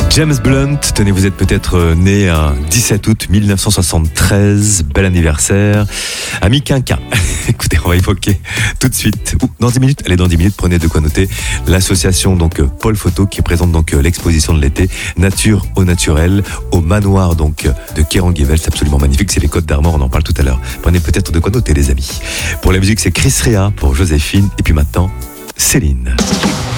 James Blunt, tenez, vous êtes peut-être né un 17 août 1973, bel anniversaire. Ami Quinquin, écoutez, on va évoquer tout de suite, dans 10 minutes, allez, dans 10 minutes, prenez de quoi noter, l'association donc Paul Photo qui présente donc l'exposition de l'été, Nature au naturel, au manoir donc de Keranguevel, c'est absolument magnifique, c'est les Côtes d'Armor, on en parle tout à l'heure. Prenez peut-être de quoi noter les amis. Pour la musique, c'est Chris Rea, pour Joséphine, et puis maintenant, Céline.